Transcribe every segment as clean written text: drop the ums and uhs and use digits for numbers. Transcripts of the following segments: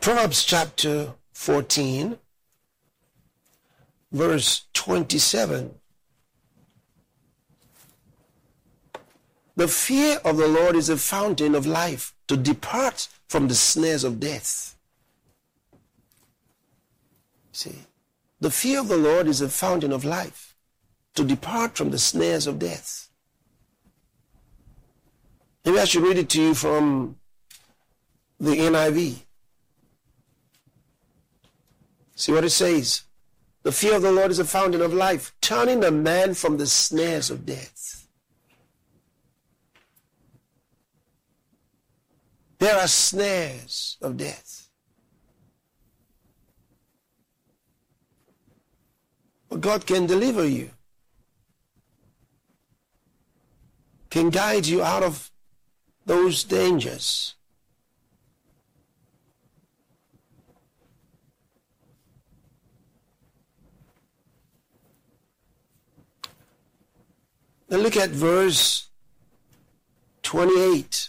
Proverbs chapter 14, verse 27. The fear of the Lord is a fountain of life, to depart from the snares of death. See, the fear of the Lord is a fountain of life, to depart from the snares of death. Maybe I should read it to you from the NIV. See what it says. The fear of the Lord is a fountain of life, turning a man from the snares of death. There are snares of death. But God can deliver you, can guide you out of those dangers. Now look at verse 28.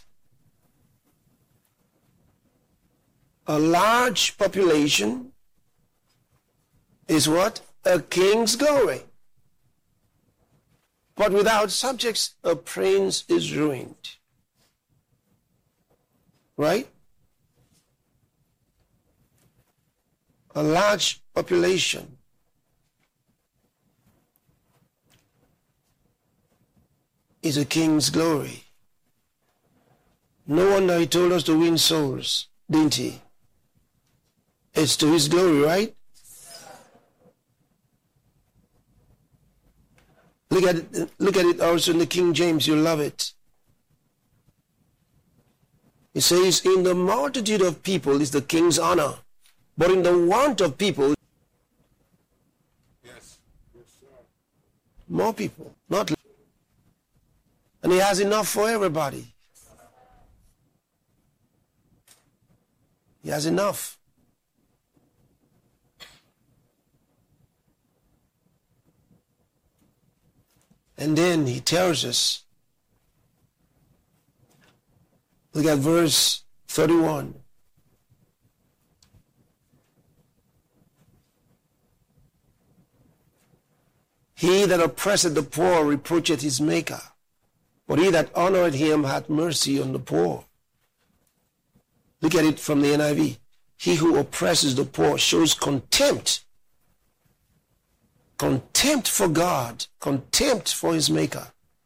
A large population is what? A king's glory. But without subjects, a prince is ruined. Right? A large population is a king's glory. No wonder he told us to win souls, didn't he? It's to his glory, right? Look at it also in the King James, you'll love it. It says, in the multitude of people is the king's honor, but in the want of people, yes, sir. More people, not less. And he has enough for everybody. He has enough. And then he tells us, look at verse 31. He that oppresseth the poor reproacheth his maker, but he that honoreth him hath mercy on the poor. Look at it from the NIV. He who oppresses the poor shows contempt. Contempt for God, contempt for his maker.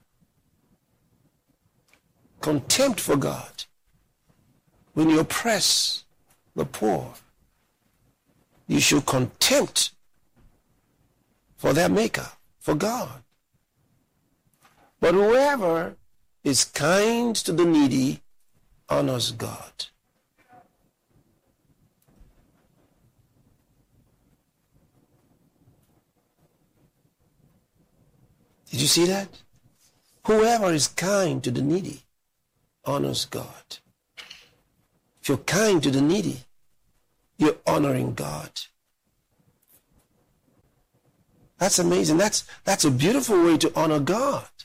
Contempt for God. When you oppress the poor, you show contempt for their maker, for God. But whoever is kind to the needy honors God. Did you see that? Whoever is kind to the needy honors God. If you're kind to the needy, you're honoring God. That's amazing. That's a beautiful way to honor God.